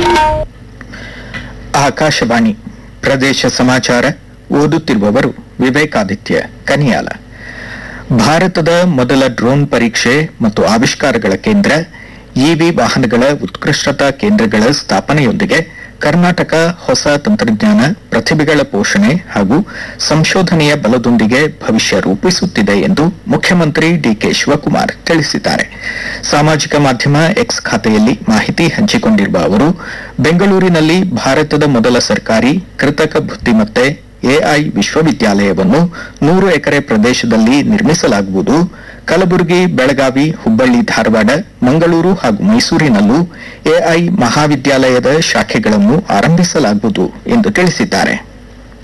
ಆಕಾಶವಾಣಿ ಪ್ರದೇಶ ಸಮಾಚಾರ ಓದುತ್ತಿರುವವರು ವಿವೇಕಾದಿತ್ಯ ಕನಿಯಾಲ. ಭಾರತದ ಮೊದಲ ಡ್ರೋನ್ ಪರೀಕ್ಷೆ ಮತ್ತು ಆವಿಷ್ಕಾರಗಳ ಕೇಂದ್ರ ಇವಿ ವಾಹನಗಳ ಉತ್ಕೃಷ್ಟತಾ ಕೇಂದ್ರಗಳ ಸ್ಥಾಪನೆಯೊಂದಿಗೆ ಕರ್ನಾಟಕ ಹೊಸ ತಂತ್ರಜ್ಞಾನ ಪ್ರತಿಭೆಗಳ ಪೋಷಣೆ ಹಾಗೂ ಸಂಶೋಧನೆಯ ಬಲದೊಂದಿಗೆ ಭವಿಷ್ಯ ರೂಪಿಸುತ್ತಿದೆ ಎಂದು ಮುಖ್ಯಮಂತ್ರಿ ಡಿಕೆ ಶಿವಕುಮಾರ್ ತಿಳಿಸಿದ್ದಾರೆ. ಸಾಮಾಜಿಕ ಮಾಧ್ಯಮ ಎಕ್ಸ್ ಖಾತೆಯಲ್ಲಿ ಮಾಹಿತಿ ಹಂಚಿಕೊಂಡಿರುವ ಅವರು, ಬೆಂಗಳೂರಿನಲ್ಲಿ ಭಾರತದ ಮೊದಲ ಸರ್ಕಾರಿ ಕೃತಕ ಬುದ್ಧಿಮತ್ತೆ ಎಐ ವಿಶ್ವವಿದ್ಯಾಲಯವನ್ನು 100 ಎಕರೆ ಪ್ರದೇಶದಲ್ಲಿ ನಿರ್ಮಿಸಲಾಗುವುದು. ಕಲಬುರಗಿ, ಬೆಳಗಾವಿ, ಹುಬ್ಬಳ್ಳಿ, ಧಾರವಾಡ, ಮಂಗಳೂರು ಹಾಗೂ ಮೈಸೂರಿನಲ್ಲೂ ಎಐ ಮಹಾವಿದ್ಯಾಲಯದ ಶಾಖೆಗಳನ್ನು ಆರಂಭಿಸಲಾಗುವುದು ಎಂದು ತಿಳಿಸಿದ್ದಾರೆ.